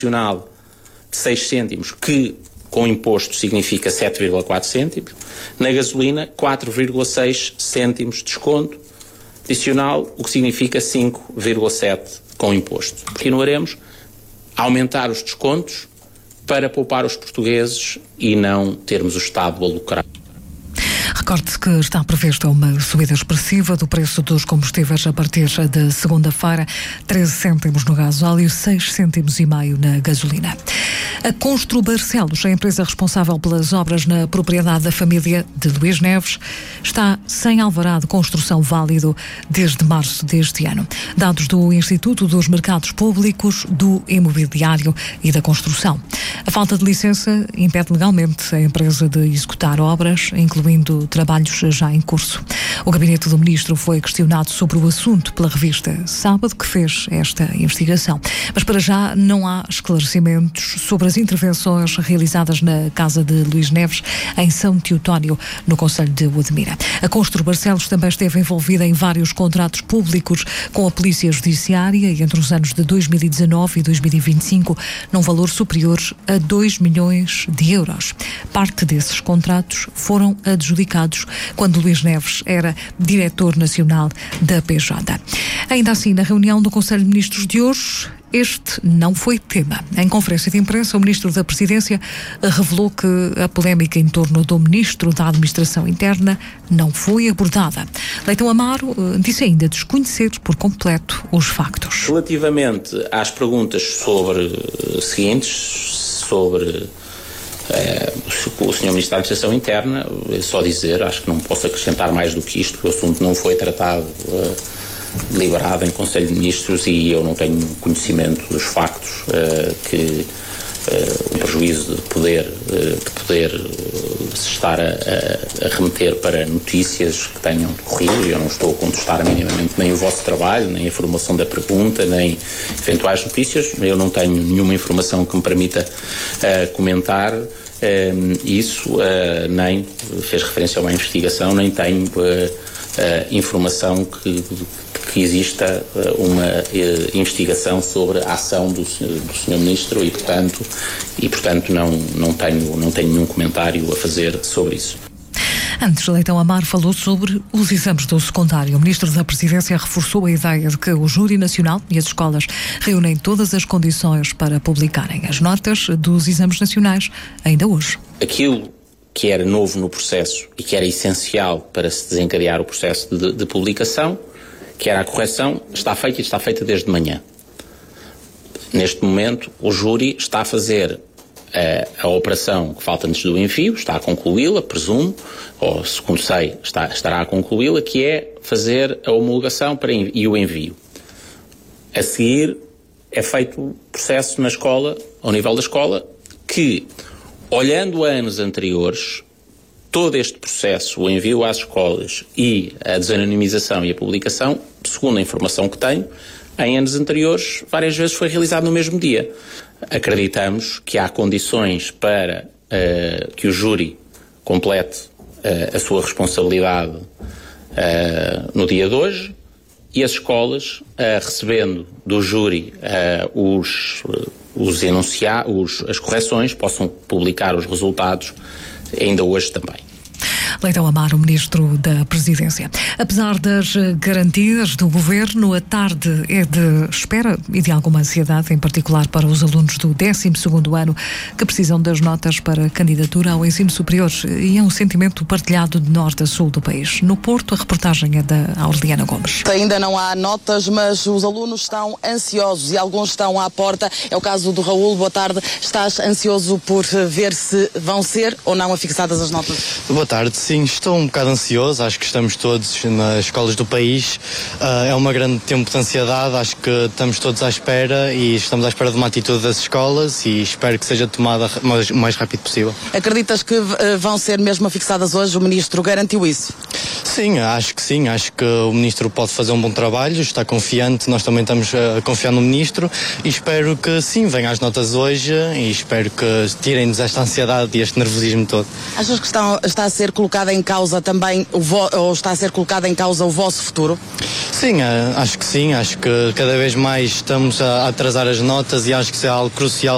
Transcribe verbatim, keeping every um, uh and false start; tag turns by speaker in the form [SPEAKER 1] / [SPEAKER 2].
[SPEAKER 1] de seis cêntimos, que com imposto significa sete vírgula quatro cêntimos, na gasolina quatro vírgula seis cêntimos de desconto adicional, o que significa cinco vírgula sete com imposto. Continuaremos a aumentar os descontos para poupar os portugueses e não termos o Estado a lucrar.
[SPEAKER 2] Recorde-se que está prevista uma subida expressiva do preço dos combustíveis a partir de segunda-feira, treze cêntimos no gasóleo, seis cêntimos e meio na gasolina. A Constru Barcelos, a empresa responsável pelas obras na propriedade da família de Luís Neves, está sem alvará de construção válido desde março deste ano. Dados do Instituto dos Mercados Públicos, do Imobiliário e da Construção. A falta de licença impede legalmente a empresa de executar obras, incluindo trabalhos já em curso. O gabinete do ministro foi questionado sobre o assunto pela revista Sábado, que fez esta investigação. Mas para já não há esclarecimentos sobre as intervenções realizadas na casa de Luís Neves, em São Teotónio, no concelho de Odmira. A Constru Barcelos também esteve envolvida em vários contratos públicos com a Polícia Judiciária entre os anos de dois mil e dezanove e dois mil e vinte e cinco, num valor superior a dois milhões de euros. Parte desses contratos foram adjudicados quando Luís Neves era diretor nacional da P J. Ainda assim, na reunião do Conselho de Ministros de hoje, este não foi tema. Em conferência de imprensa, o Ministro da Presidência revelou que a polémica em torno do Ministro da Administração Interna não foi abordada. Leitão Amaro disse ainda desconhecer por completo os factos.
[SPEAKER 1] Relativamente às perguntas sobre seguintes, sobre eh, o senhor Ministro da Administração Interna, é só dizer, acho que não posso acrescentar mais do que isto, que o assunto não foi tratado eh, deliberado em Conselho de Ministros e eu não tenho conhecimento dos factos uh, que uh, o prejuízo de poder, uh, de poder uh, se estar a, a, a remeter para notícias que tenham decorrido. Eu não estou a contestar minimamente nem o vosso trabalho, nem a formulação da pergunta, nem eventuais notícias. Eu não tenho nenhuma informação que me permita uh, comentar uh, isso, uh, nem fez referência a uma investigação, nem tenho uh, uh, informação que que exista uh, uma uh, investigação sobre a ação do, do senhor Ministro e, portanto, e, portanto não, não, tenho, não tenho nenhum comentário a fazer sobre isso.
[SPEAKER 2] Antes, Leitão Amaro falou sobre os exames do secundário. O Ministro da Presidência reforçou a ideia de que o Júri Nacional e as escolas reúnem todas as condições para publicarem as notas dos exames nacionais ainda hoje.
[SPEAKER 1] Aquilo que era novo no processo e que era essencial para se desencadear o processo de, de publicação, que era a correção, está feita e está feita desde manhã. Neste momento, o júri está a fazer a, a operação que falta antes do envio, está a concluí-la, presumo, ou segundo sei, está, estará a concluí-la, que é fazer a homologação para, e o envio. A seguir, é feito o processo na escola, ao nível da escola, que, olhando a anos anteriores, todo este processo, o envio às escolas e a desanonimização e a publicação, segundo a informação que tenho, em anos anteriores, várias vezes foi realizado no mesmo dia. Acreditamos que há condições para uh, que o júri complete uh, a sua responsabilidade uh, no dia de hoje e as escolas, uh, recebendo do júri uh, os, os enuncia- os, as correções, possam publicar os resultados ainda hoje também.
[SPEAKER 2] Leitão Amaro, Ministro da Presidência. Apesar das garantias do Governo, a tarde é de espera e de alguma ansiedade, em particular para os alunos do décimo segundo ano que precisam das notas para candidatura ao ensino superior, e é um sentimento partilhado de norte a sul do país. No Porto, a reportagem é da Aureliana Gomes.
[SPEAKER 3] Ainda não há notas, mas os alunos estão ansiosos e alguns estão à porta. É o caso do Raul. Boa tarde. Estás ansioso por ver se vão ser ou não afixadas as notas?
[SPEAKER 4] Boa tarde. Sim, estou um bocado ansioso, acho que estamos todos nas escolas do país, uh, é um grande tempo de ansiedade, acho que estamos todos à espera e estamos à espera de uma atitude das escolas e espero que seja tomada o mais rápido possível.
[SPEAKER 3] Acreditas que uh, vão ser mesmo afixadas hoje? O Ministro garantiu isso?
[SPEAKER 4] Sim, acho que sim, acho que o Ministro pode fazer um bom trabalho, está confiante, nós também estamos a confiar no Ministro e espero que sim, venham as notas hoje e espero que tirem-nos esta ansiedade e este nervosismo todo.
[SPEAKER 3] Achas que está, está a ser colocada em causa também, o vo, ou está a ser colocada em causa o vosso futuro?
[SPEAKER 4] Sim, acho que sim, acho que cada vez mais estamos a atrasar as notas e acho que isso é algo crucial